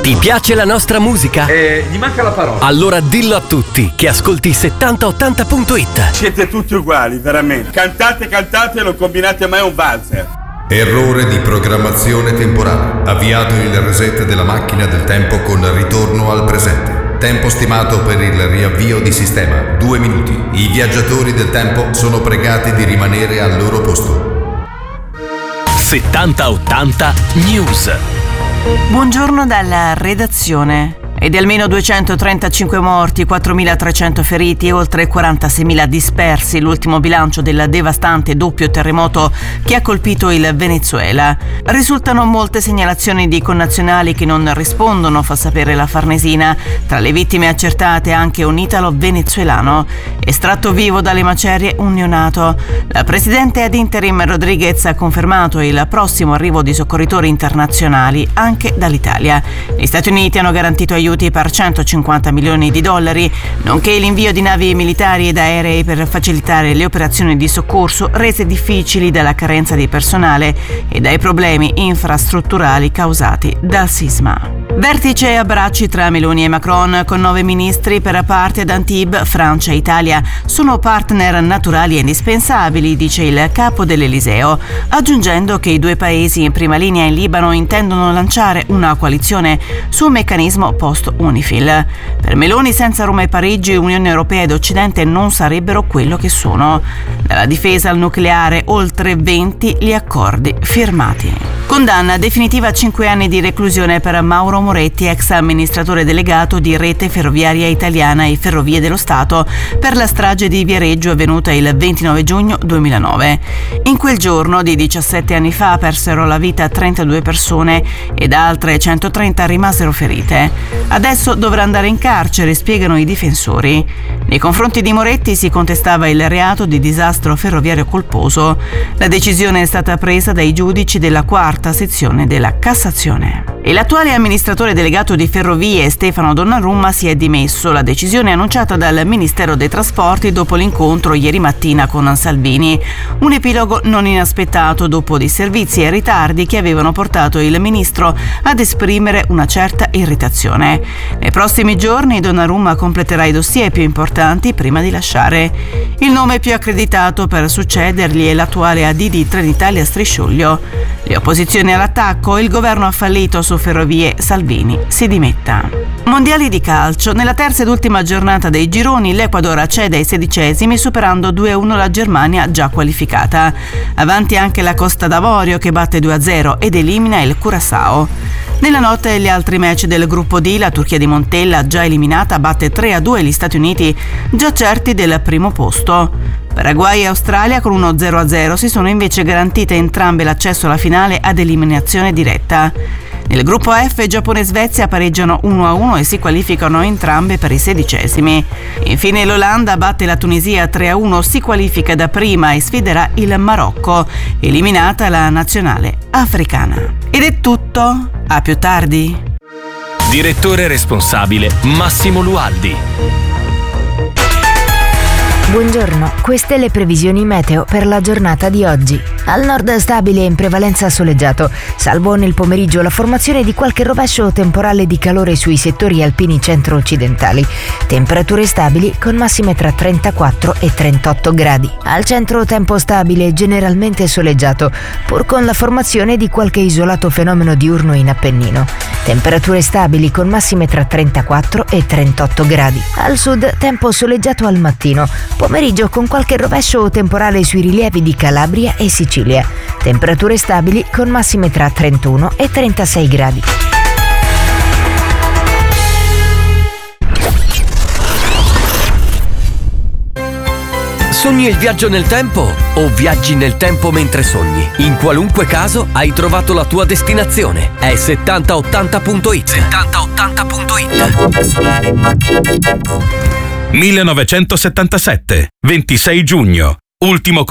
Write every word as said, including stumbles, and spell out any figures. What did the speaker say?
Ti piace la nostra musica? Eh, gli manca la parola. Allora dillo a tutti che ascolti settanta ottanta punto it. Siete tutti uguali, veramente. Cantate, cantate e non combinate mai un valzer. Errore di programmazione temporale. Avviato il reset della macchina del tempo con ritorno al presente. Tempo stimato per il riavvio di sistema, due minuti. I viaggiatori del tempo sono pregati di rimanere al loro posto. settanta ottanta News. Buongiorno dalla redazione. E di almeno duecentotrentacinque morti, quattromilatrecento feriti e oltre quarantaseimila dispersi, l'ultimo bilancio del devastante doppio terremoto che ha colpito il Venezuela. Risultano molte segnalazioni di connazionali che non rispondono, fa sapere la Farnesina. Tra le vittime accertate anche un italo-venezuelano. Estratto vivo dalle macerie un neonato. La presidente ad interim Rodriguez ha confermato il prossimo arrivo di soccorritori internazionali anche dall'Italia. Gli Stati Uniti hanno garantito aiuti per centocinquanta milioni di dollari, nonché l'invio di navi militari ed aerei per facilitare le operazioni di soccorso rese difficili dalla carenza di personale e dai problemi infrastrutturali causati dal sisma. Vertice e abbracci tra Meloni e Macron con nove ministri per parte ad Antibes, Francia e Italia. Sono partner naturali e indispensabili, dice il capo dell'Eliseo, aggiungendo che i due paesi in prima linea in Libano intendono lanciare una coalizione su un meccanismo post-Unifil. Per Meloni, senza Roma e Parigi, Unione Europea ed Occidente non sarebbero quello che sono. Dalla difesa al nucleare, oltre venti gli accordi firmati. Condanna definitiva a cinque anni di reclusione per Mauro Moretti, ex amministratore delegato di Rete Ferroviaria Italiana e Ferrovie dello Stato, per la strage di Viareggio avvenuta il ventinove giugno duemilanove. In quel giorno di diciassette anni fa persero la vita trentadue persone ed altre centotrenta rimasero ferite. Adesso dovrà andare in carcere, spiegano i difensori. Nei confronti di Moretti si contestava il reato di disastro ferroviario colposo. La decisione è stata presa dai giudici della quarta sezione della Cassazione. E l'attuale amministratore delegato di Ferrovie, Stefano Donnarumma, si è dimesso. La decisione è annunciata dal Ministero dei Trasporti dopo l'incontro ieri mattina con Salvini. Un epilogo non inaspettato dopo disservizi e ritardi che avevano portato il ministro ad esprimere una certa irritazione. Nei prossimi giorni Donnarumma completerà i dossier più importanti prima di lasciare. Il nome più accreditato per succedergli è l'attuale A D di Trenitalia Strisciuglio. Le opposizioni all'attacco, il governo ha fallito su Ferrovie, Salvini si dimetta. Mondiali di calcio. Nella terza ed ultima giornata dei gironi l'Ecuador accede ai sedicesimi superando due a uno la Germania già qualificata. Avanti anche la Costa d'Avorio che batte due a zero ed elimina il Curaçao. Nella notte gli altri match del gruppo D, la Turchia di Montella già eliminata batte tre a due gli Stati Uniti già certi del primo posto. Paraguay e Australia con uno zero a zero si sono invece garantite entrambe l'accesso alla finale ad eliminazione diretta. Nel gruppo F Giappone e Svezia pareggiano uno a uno e si qualificano entrambe per i sedicesimi. Infine l'Olanda batte la Tunisia tre a uno, si qualifica da prima e sfiderà il Marocco, eliminata la nazionale africana. Ed è tutto, a più tardi. Direttore responsabile Massimo Lualdi. Buongiorno, queste le previsioni meteo per la giornata di oggi. Al nord stabile e in prevalenza soleggiato, salvo nel pomeriggio la formazione di qualche rovescio temporale di calore sui settori alpini centro-occidentali. Temperature stabili con massime tra trentaquattro e trentotto gradi. Al centro tempo stabile generalmente soleggiato, pur con la formazione di qualche isolato fenomeno diurno in Appennino. Temperature stabili con massime tra trentaquattro e trentotto gradi. Al sud tempo soleggiato al mattino, pomeriggio con qualche rovescio temporale sui rilievi di Calabria e Sicilia. Temperature stabili con massime tra trentuno e trentasei gradi. Sogni il viaggio nel tempo o viaggi nel tempo mentre sogni? In qualunque caso hai trovato la tua destinazione. È settanta ottanta punto it. settanta ottanta punto it. millenovecentosettantasette, ventisei giugno, ultimo